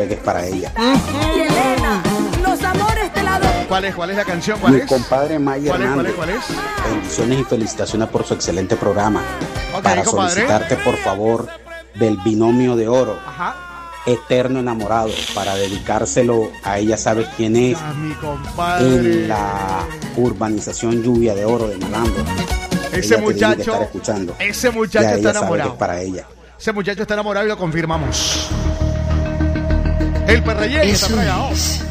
que es para ella. Y Elena, los amores te la doy. ¿Cuál es la canción? ¿Cuál Mi es? compadre Maya Hernández. ¿Cuál es? Bendiciones y felicitaciones por su excelente programa. Ok, Para compadre. solicitarte, por favor, del binomio de oro, Ajá. Eterno Enamorado, para dedicárselo a ella, ¿sabes quién es? A mi compadre. En la urbanización Lluvia de Oro de Malandro. Ese Ella te tiene que muchacho, estar escuchando. ese muchacho Ya está ella sabe que enamorado. es para ella. Ese muchacho está enamorado y lo confirmamos. El Perreyén está Eso entregado. es